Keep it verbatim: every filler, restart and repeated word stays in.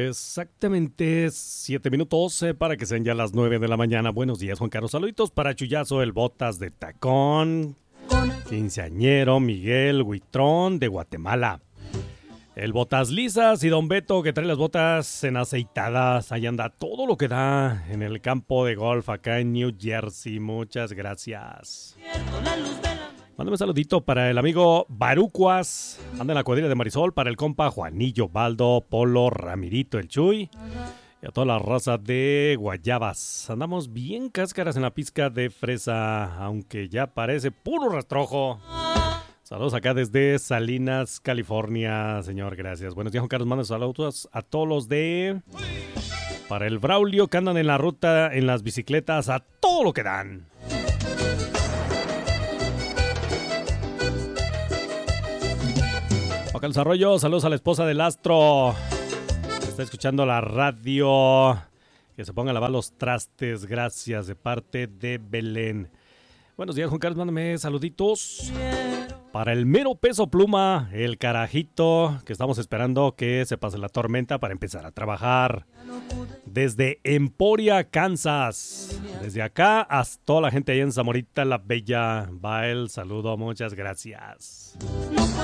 Exactamente siete minutos eh, para que sean ya las nueve de la mañana. Buenos días, Juan Carlos. Saluditos para Chuyazo, el Botas de Tacón, Quinceañero, Miguel Huitrón de Guatemala, el Botas Lisas y Don Beto que trae las botas en aceitadas. Ahí anda todo lo que da en el campo de golf acá en New Jersey. Muchas gracias. Mándame un saludito para el amigo Barucuas, anda en la cuadrilla de Marisol, para el compa Juanillo, Baldo, Polo, Ramirito, el Chuy y a toda la raza de Guayabas. Andamos bien cáscaras en la pizca de fresa, aunque ya parece puro rastrojo. Saludos acá desde Salinas, California, señor, gracias. Buenos días, Juan Carlos, mando saludos a todos los de... Para el Braulio que andan en la ruta, en las bicicletas, a todo lo que dan. Juan Carlos Arroyo, saludos a la esposa del Astro. Está escuchando la radio. Que se ponga a lavar los trastes, gracias, de parte de Belén. Buenos días, Juan Carlos, mándame saluditos. Para el mero peso pluma, el carajito, que estamos esperando que se pase la tormenta para empezar a trabajar. Desde Emporia, Kansas. Desde acá hasta toda la gente ahí en Zamorita la Bella. Va el saludo, muchas gracias.